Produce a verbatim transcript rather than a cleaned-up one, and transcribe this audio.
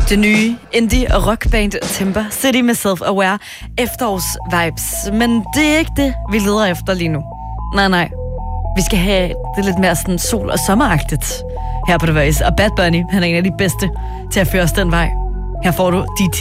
Det nye indie- og rockband Timber City med Self-Aware efterårs-vibes. Men det er ikke det, vi leder efter lige nu. Nej, nej. Vi skal have det lidt mere sådan sol- og sommeragtigt her på The Voice. Og Bad Bunny, han er en af de bedste til at føre os den vej. Her får du D T.